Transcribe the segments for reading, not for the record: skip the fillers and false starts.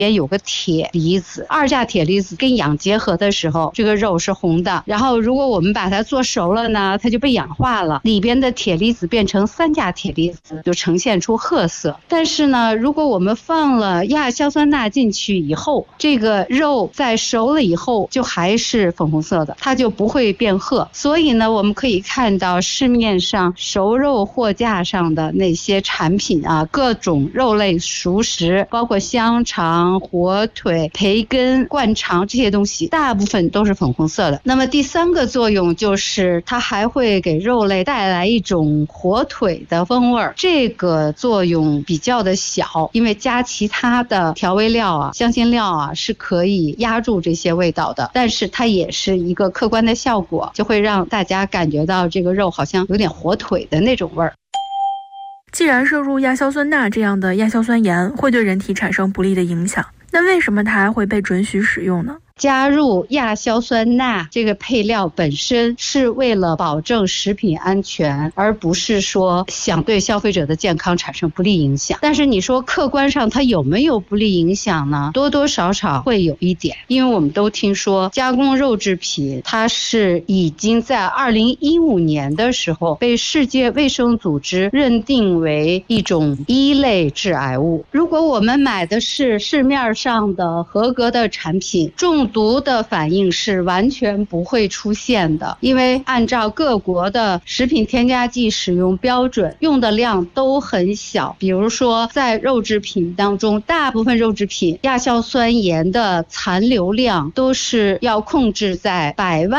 边有个铁离子，二价铁离子跟氧结合的时候，这个肉是红的。然后如果我们把它做熟了呢，它就被氧化了，里边的铁离子变成三价铁离子，就呈现出褐色。但是呢，如果我们放了亚硝酸钠进去以后，这个肉在熟了以后就还是粉红色的，它就不会变褐。所以呢，我们可以看到市面上熟肉货架上的那些产品啊，各种肉类熟食，包括香肠、火腿、培根、灌肠这些东西，大部分都是粉红色的。那么第三个作用就是它还会给肉类带来一种火腿的风味，这个作用比较的小，因为加其他的调味料啊、香辛料啊是可以压住这些味道的，但是它也是一个客观的效果，就会让大家感觉到这个肉好像有点火腿的那种味儿。 既然摄入亚硝酸钠这样的亚硝酸盐会对人体产生不利的影响，那为什么它还会被准许使用呢？ 加入亚硝酸钠这个配料本身是为了保证食品安全，而不是说想对消费者的健康产生不利影响。但是你说客观上它有没有不利影响呢？多多少少会有一点，因为我们都听说加工肉制品它是已经在2015年的时候被世界卫生组织认定为一种1类致癌物。如果我们买的是市面上的合格的产品，中毒的反应是完全不会出现的，因为按照各国的食品添加剂使用标准，用的量都很小。比如说在肉制品当中，大部分肉制品亚硝酸盐的残留量都是要控制在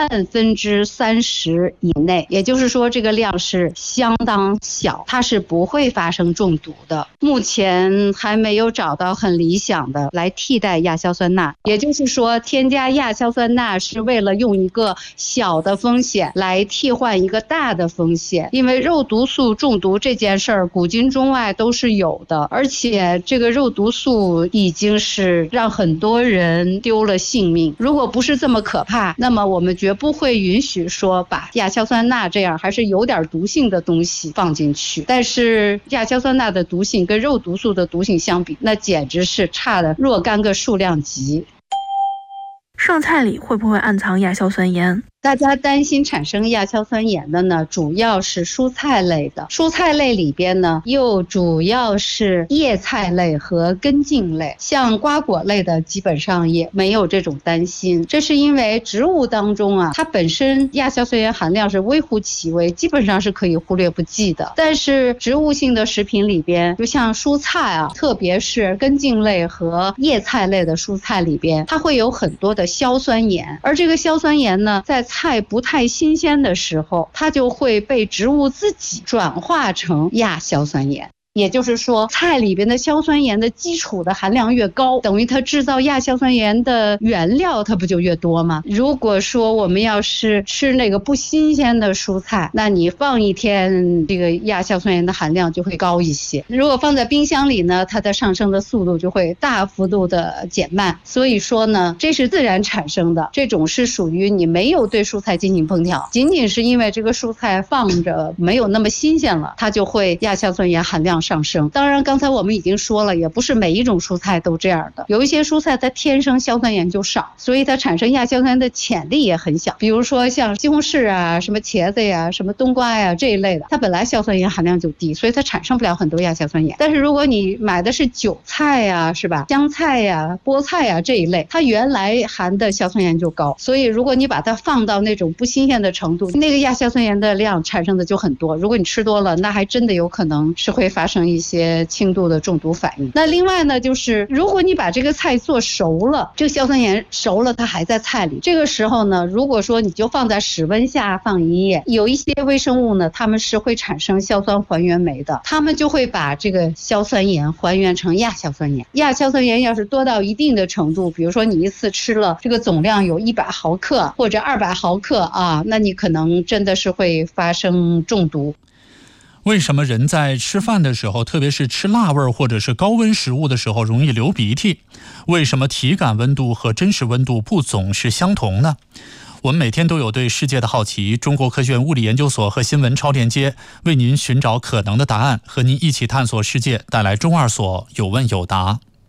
100,000,000/30以内，也就是说这个量是相当小，它是不会发生中毒的。目前还没有找到很理想的来替代亚硝酸钠，也就是说添加亚硝酸钠是为了用一个小的风险来替换一个大的风险，因为肉毒素中毒这件事儿古今中外都是有的，而且这个肉毒素已经是让很多人丢了性命。如果不是这么可怕，那么我们绝不会允许说把亚硝酸钠这样还是有点毒性的东西放进去。但是亚硝酸钠的毒性跟肉毒素的毒性相比，那简直是差的若干个数量级。 剩菜里会不会暗藏亚硝酸盐？ 大家担心产生亚硝酸盐的呢，主要是蔬菜类的。蔬菜类里边呢，又主要是叶菜类和根茎类，像瓜果类的基本上也没有这种担心。这是因为植物当中啊，它本身亚硝酸盐含量是微乎其微，基本上是可以忽略不计的。但是植物性的食品里边，就像蔬菜啊，特别是根茎类和叶菜类的蔬菜里边，它会有很多的硝酸盐，而这个硝酸盐呢，在菜不太新鲜的时候，它就会被植物自己转化成亚硝酸盐。也就是说，菜里边的硝酸盐的基础的含量越高，等于它制造亚硝酸盐的原料它不就越多吗？如果说我们要是吃那个不新鲜的蔬菜，那你放一天，这个亚硝酸盐的含量就会高一些。如果放在冰箱里呢，它的上升的速度就会大幅度的减慢。所以说呢，这是自然产生的，这种是属于你没有对蔬菜进行烹调，仅仅是因为这个蔬菜放着没有那么新鲜了，它就会亚硝酸盐含量上升。当然刚才我们已经说了，也不是每一种蔬菜都这样的，有一些蔬菜它天生硝酸盐就少，所以它产生亚硝酸盐的潜力也很小。比如说像西红柿啊、什么茄子呀、什么冬瓜呀这一类的，它本来硝酸盐含量就低，所以它产生不了很多亚硝酸盐。但是如果你买的是韭菜呀，是吧，香菜呀、菠菜呀这一类，它原来含的硝酸盐就高，所以如果你把它放到那种不新鲜的程度，那个亚硝酸盐的量产生的就很多，如果你吃多了，那还真的有可能是会发生一些轻度的中毒反应。那另外呢，就是如果你把这个菜做熟了，这个硝酸盐熟了它还在菜里，这个时候呢，如果说你就放在室温下放一夜，有一些微生物呢，它们是会产生硝酸还原酶的，它们就会把这个硝酸盐还原成亚硝酸盐。亚硝酸盐要是多到一定的程度，比如说你一次吃了这个总量有100毫克或者200毫克啊，那你可能真的是会发生中毒。 为什么人在吃饭的时候，特别是吃辣味或者是高温食物的时候容易流鼻涕？为什么体感温度和真实温度不总是相同呢？我们每天都有对世界的好奇，中国科学院物理研究所和新闻超链接为您寻找可能的答案，和您一起探索世界，带来中二所有问有答。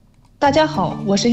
大家好，我是